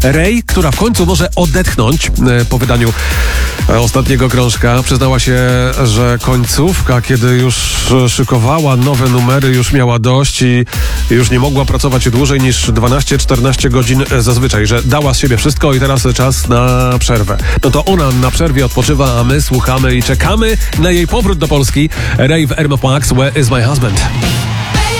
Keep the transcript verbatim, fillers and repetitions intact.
Ray, która w końcu może odetchnąć po wydaniu ostatniego krążka, przyznała się, że końcówka, kiedy już szykowała nowe numery, już miała dość i już nie mogła pracować dłużej niż dwanaście czternaście godzin zazwyczaj, że dała z siebie wszystko i teraz czas na przerwę. No to ona na przerwie odpoczywa, a my słuchamy i czekamy na jej powrót do Polski. Ray w R M F Max, Where is my husband?